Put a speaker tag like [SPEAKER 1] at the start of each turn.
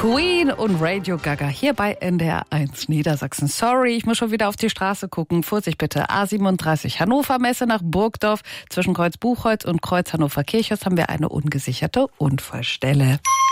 [SPEAKER 1] Queen und Radio Gaga hier bei NDR 1 Niedersachsen. Sorry, ich muss schon wieder auf die Straße gucken. Vorsicht bitte. A37 Hannover Messe nach Burgdorf. Zwischen Kreuz Buchholz und Kreuz Hannover Kirchhaus haben wir eine ungesicherte Unfallstelle.